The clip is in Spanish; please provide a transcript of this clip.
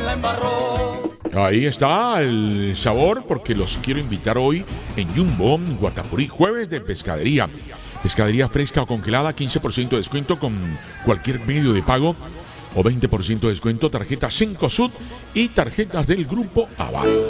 Ahí está el sabor, porque los quiero invitar hoy en Jumbo, Guatapurí, jueves de pescadería. Pescadería fresca o congelada, 15% de descuento con cualquier medio de pago o 20% de descuento, tarjetas Cencosud y tarjetas del Grupo Aval.